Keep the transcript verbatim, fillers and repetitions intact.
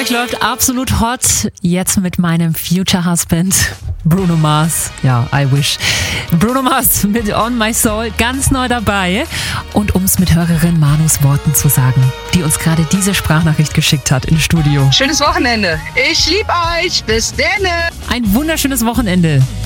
euch läuft absolut hot. Jetzt mit meinem Future Husband Bruno Mars. Ja, I wish. Bruno Mars mit On My Soul ganz neu dabei. Und um es mit Hörerin Manus Worten zu sagen, die uns gerade diese Sprachnachricht geschickt hat ins Studio. Schönes Wochenende. Ich lieb euch. Bis denne. Ein wunderschönes Wochenende.